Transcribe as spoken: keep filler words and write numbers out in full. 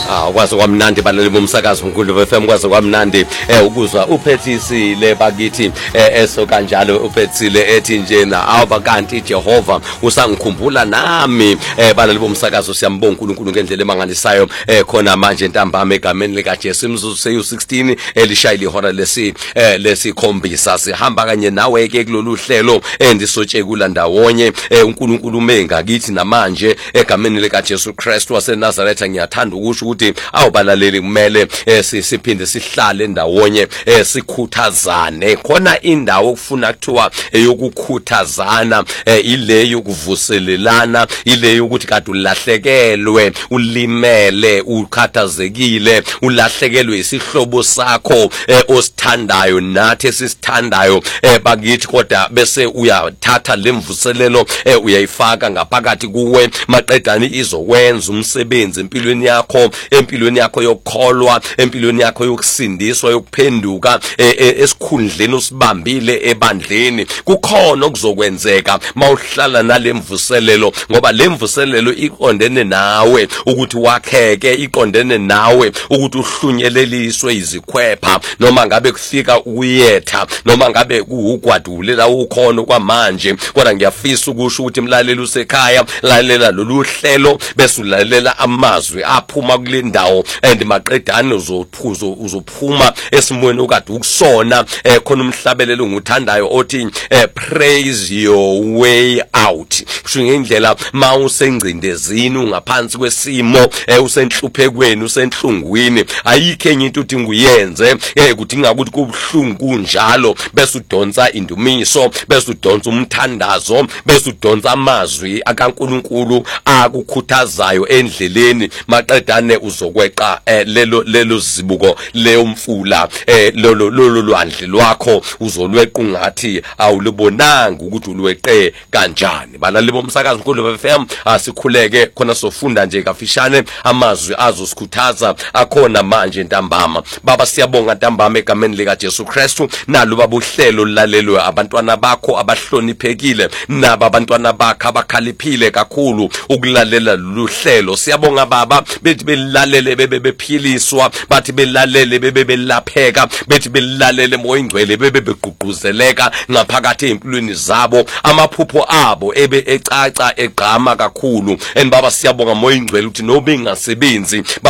Ah kwaze kwamnandi balali bomsakazo uNkulunkulu F M kwaze kwamnandi eh ukuzwa uPhethile bakithi eso kanjalo uPhethile ethi njena awuba kanti Jehova usangikhumbula nami eh balali bomsakazo siyambonga uNkulunkulu ngendlela emangalisayo eh khona manje ntambama egameni lika Jesu imzuzu seyu sixteen elishayile ihora lesi eh lesikhombisa sihamba kanye nawe ke kulolu hlelo endisotshe kula ndawonye uNkulunkulu menga kithi namanje egameni lika Jesu Christ waseNazaretha ngiyathanda ukusho ukuthi awubalaleli kumele siphinde sihlale ndawonye sikhuthazane khona indawo okufuna kuthiwa eyokukhuthazana ile yokuvuselelana ile yokuthi kade ulahlekelwe ulimele ukhathazekile ulahlekelwe isihlobo sakho osithandayo nathi sisithandayo bakithi kodwa bese uyathatha lemvuselelo uyayifaka ngaphakathi kuwe maqedani izokwenza umsebenzi empilweni yakho empilweni yakho yokukholwa empilweni yakho yokusindiswa yokuphenduka esikhundleni usibambile ebandleni kukhona okuzokwenzeka mawuhlala nalemvuselelo ngoba lemvuselelo iqondene nawe ukuthi wakheke iqondene nawe ukuthi uhlunyeleliswe izikhwepha noma ngabe kufika ukuyetha noma ngabe kuugwadule la ukhona kwamanje kodwa ngiyafisa ukusho ukuthi mlaleli usekhaya lalela lolu hlelo bese ulalela amazwi aphuma kule ndawo and maqedane uzophuzo uzophuma esimweni okade ukusona khona umhlabelelo nguthandayo othi praise your way out kusho ngendlela mawusengcindezini ungaphansi kwesimo usenhluphekweni usenhlungwini ayikho enye into uthi nguyenze kudinga ukuthi kubhlungu kunjalo bese udonsa indumiso bese udonsa umthandazo bese udonsa amazwi akaNkuluNkulu akukhuthazayo endleleni maqedane uzokweqa lelo lelo zibuko leyo mfula lolo lolo lwandle lwakho uzolweqa ngathi awulibonanga ukuthi ulweqe kanjani balali bomsakazo uNkulunkulu F M asikhuleke khona sofunda nje kafishane amazwi azosikhuthaza akhona manje ntambama baba siyabonga ntambama egameni lika Jesu Kristu nalo babuhlelo lalelwe abantwana bakho abahloniphekile naba abantwana bakho abakhaliphile kakhulu ukulalela lolu hlelo siyabonga baba bethi belalele bebe bephiliswa bathi belalele bebe belapheka bethi belalele moya ingcwele bebe begqugquzeleka ngaphakathi empilweni zabo amaphupho abo ebe ecaca egqama kakhulu and baba siyabonga moya ingcwele ukuthi nobe ingasebenzi